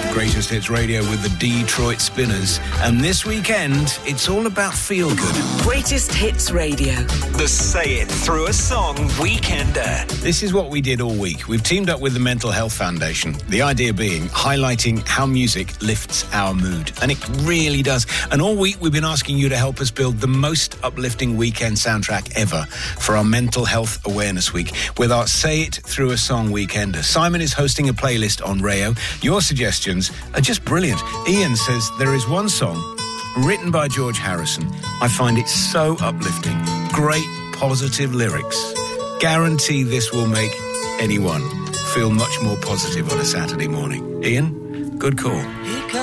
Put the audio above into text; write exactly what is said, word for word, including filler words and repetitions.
Greatest Hits Radio with the Detroit Spinners. And this weekend, it's all about feel-good. Greatest Hits Radio. The Say It Through a Song Weekender. This is what we did all week. We've teamed up with the Mental Health Foundation. The idea being highlighting how music lifts our mood. And it really does. And all week we've been asking you to help us build the most uplifting weekend soundtrack ever for our Mental Health Awareness Week with our Say It Through a Song Weekender. Simon is hosting a playlist on Rayo. Your suggestions are just brilliant. Ian says there is one song written by George Harrison. I find it so uplifting. Great positive lyrics. Guarantee this will make anyone feel much more positive on a Saturday morning. Ian, good call.